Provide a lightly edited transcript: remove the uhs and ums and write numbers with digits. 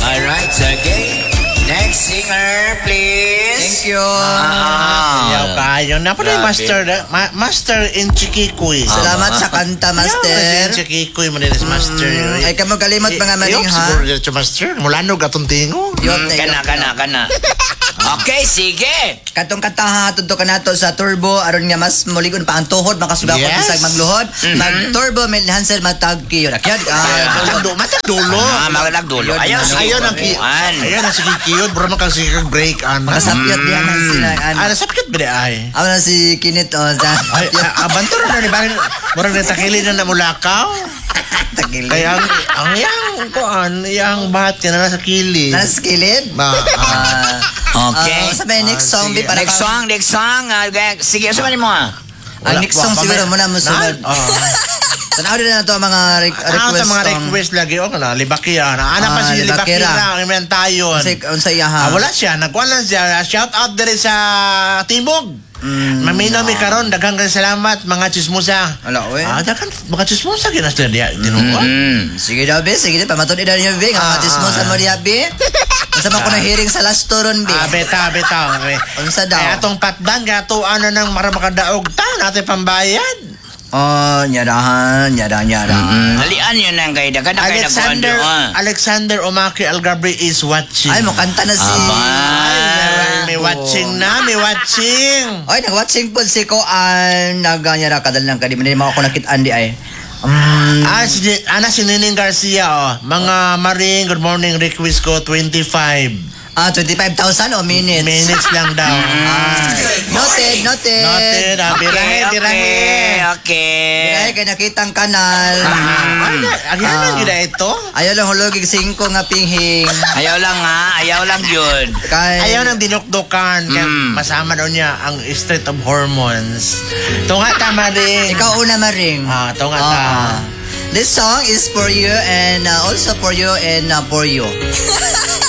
Alright, okay. Next singer, please. Thank you. Yaw kayo. Napunay Grabe. master in Chikikoy. Salamat sa kanta, Master in Master. Chikikoy, manilis master. Ay, kamo kalimot mga maring, ha? Siguro dito, master. Mulanog atong tingo. Kana. Okay, sige. Katong kanta ha, tunto ka nato sa turbo, aron nga mas muligon pa ang tuhod, makasuga ko Yes. pisag magluhod. Mag-turbo, may Hansel, matag kiyo. Akyad, Matagdulo. Magdagdulo. Ayaw, Ayaw ng Ayaw na sige kiyod. Bro, makasig break. Makasapyat diyan ang sila. Nasapkit ba di ay? Ako na si Kinit, Ay, abanturo na ni Barin. Murag natakili na namulakaw. Tagilid. Kaya ang bahat ka na nasa kilid. Naskilid? Okay. Sa may next song, sige. di para Next song. Sige, sabahin mo ah. Ang next song siguro muna mo sunod. Tanaw din na to ang mga request mga song. request lagi o kana libakira na anak pa si Libakira. libakira ang imentayon. Unsa iya ha? Wala siya nagkuan lang siya shout out diri sa Timog. Maminaw mi karon daghang salamat mga chismosa. Wala we. Daghang mga chismosa ginas dia tinuod. Sige daw be, sige pamatud ida niyo be, nga matismo sa mo diya be. Unsa man ko na hearing sa last turon be. Beta. Unsa daw? Ay atong patdan gato ano nang mara makadaog ta natin pambayad. Nyarahan. Halian yun ang kay dagan na kay Alexander Omaki Algabri is watching. Ay, mo kanta na si... May watching na, may watching. Ay, nag-watching po si Koan. Naganyara kadal lang ka. Di mo ako nakitaan di ay. Si Nining Garcia, Mga Maring, good morning, request ko 25. 25,000 o minutes? Minutes lang daw. Noted. Birahe. Okay. Ay, kaya nakitang kanal. Agyan gina ito. Ayaw lang hulogig 5 nga pinghing. Ayaw lang yun. Ayaw nang dinukdukan. Kaya masama daw niya ang state of hormones. Ito nga ta, Maring. Ikaw una, Maring. Ito nga ta. This song is for you and also for you and for you.